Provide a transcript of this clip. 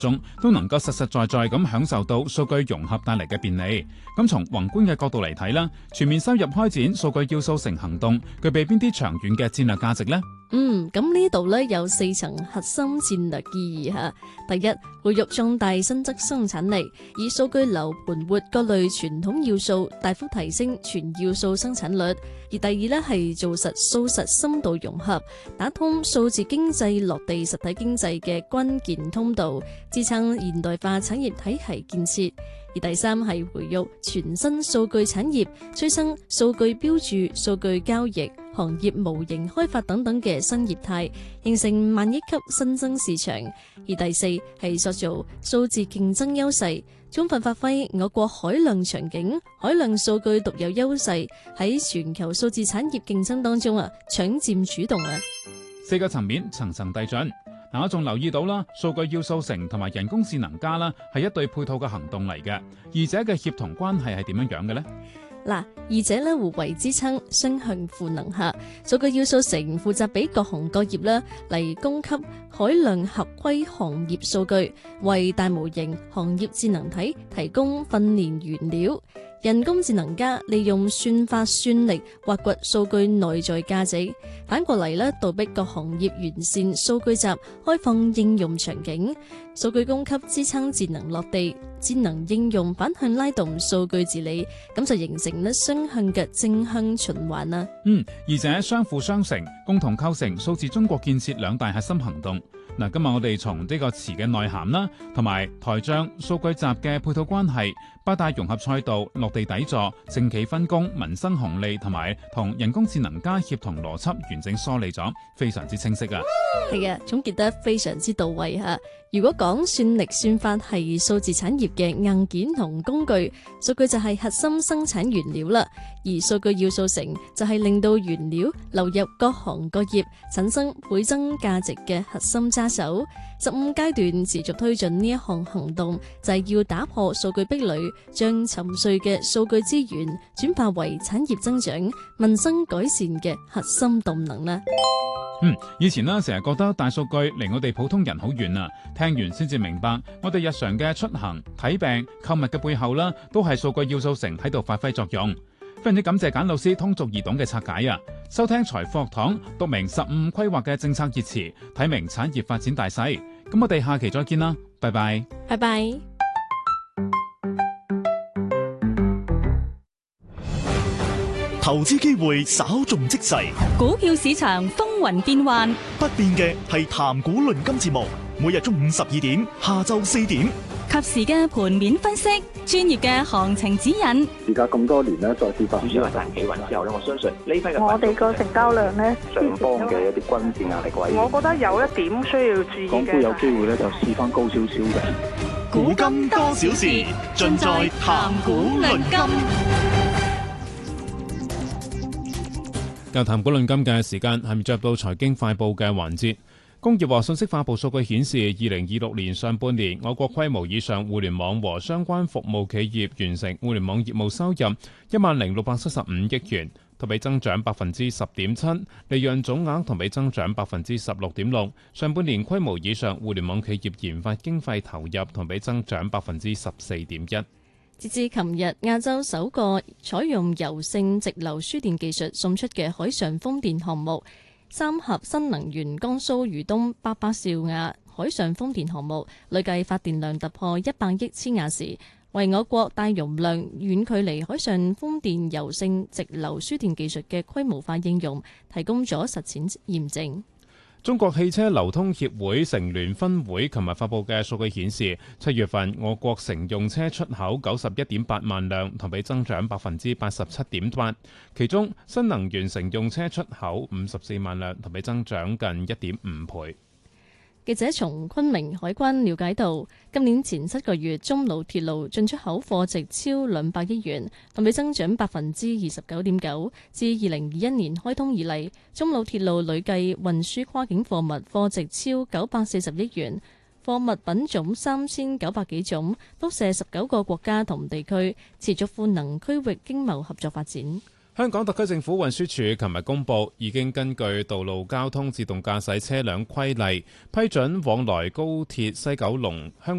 眾都能夠實實在在咁享受到數據融合帶嚟嘅便利。咁從宏觀嘅角度嚟睇啦，全面深入開展數據要素城行動，具備邊啲長遠嘅戰略價值呢？ 咁呢度呢有4層核心戰略意義吓。第一，培育壯大新質生產力，以數據流盤活各類傳統要素，大幅提升全要素生產率。而第二呢係做實數實深度融合，打通數字經濟落地實體經濟嘅關鍵通道，支撐現代化產業體系建設。而第三係培育全新數據產業，催生數據標注、數據交易、行業模型開發等等嘅新業態，形成萬億級新增市場。而第四係塑造數字競爭優勢，充分發揮我國海量場景、海量數據獨有優勢，喺全球數字產業競爭當中搶佔主動。 4個層面層層遞進。我仲留意到啦，數據要素城同埋人工智能家啦，係一對配套嘅行動嚟嘅。二者嘅協同關係係點樣樣嘅呢？ 二者咧互為支撐，雙向賦能下，數據要素城負責俾各行各業咧嚟供給海量合規行業數據，為大模型行業智能體提供訓練原料。人工智能家利用算法算力挖掘數據內在價值，反過嚟咧倒逼各行業完善數據集，開放應用場景。數據供給支撐智能落地，智能應用反向拉動數據治理，咁就形成咧雙向嘅正向循環啦。 二者相輔相成，共同構成數字中國建設2大核心行動。今日我哋從呢個詞嘅內涵啦，同埋台帳數據集嘅配套關係，8大融合賽道落地底座、政企分工、民生紅利同埋同人工智能家協同邏輯完整梳理咗，非常之清晰啊！ 係啊，總結得非常之到位吓。如果講算力算法係數字產業嘅硬件同工具，數據就係核心生產原料啦。而數據要素城就係令到原料流入各行各業，產生倍增價值嘅核心揸手。15階段持續推進呢一項行動，就係要打破數據壁壘，將沉睡嘅數據資源轉化為產業增長、民生改善嘅核心動能啦。 以前成日覺得大數據離我哋普通人好遠啊，聽完先至明白，我哋日常嘅出行、睇病、購物嘅背後啦，都係數據要素城喺度發揮作用。非常之感謝簡老師通俗易懂嘅拆解啊！收聽財富學堂，讀明15規劃嘅政策熱詞，睇明產業發展大勢。咁我哋下期再見啦，拜拜。 拜拜。 投資機會稍縱即逝， 股票市場風雲變幻， 不變嘅係談股論金節目，每日中午12點，下晝4點， 及時嘅盤面分析，專業嘅行情指引。 而家咁多年咧，再跌翻， 主要係大企穩之後咧，我相信呢批嘅我哋個成交量咧， 上方嘅一啲均線壓力位， 我覺得有一點需要注意嘅。 港股有機會咧就試翻高少少嘅。 古今多少事，盡在談股論金。 由談股論金嘅時間，係咪進入到財經快報嘅環節？工業和信息化部數據顯示，2026年上半年，我國規模以上互聯網和相關服務企業完成互聯網業務收入10,675億元，同比增長10.7%，利潤總額同比增長16.6%。上半年規模以上互聯網企業研發經費投入同比增長14.1%。 截至琴日，亞洲首個採用柔性直流輸電技術送出嘅海上風電項目三峽新能源江蘇渝東800兆瓦海上風電項目，累計發電量突破100億千瓦時，為我國大容量遠距離海上風電柔性直流輸電技術嘅規模化應用提供咗實踐驗證。 中國汽車流通協會成聯分會琴日發布嘅數據顯示，7月份我國乘用車出口91.8萬輛，同比增長87.8%，其中新能源乘用車出口54萬輛，同比增長近1.5倍。 記者從昆明海關了解到，今年前7個月中老鐵路進出口貨值超200億元，同比增長29.9%。自2021年開通以嚟，中老鐵路累計運輸跨境貨物貨值超940億元，貨物品種3900幾種，輻射19個國家同地區，持續賦能區域經貿合作發展。 香港特區政府運輸署琴日公布，已經根據《道路交通自動駕駛車輛規例》批准往來高鐵西九龍香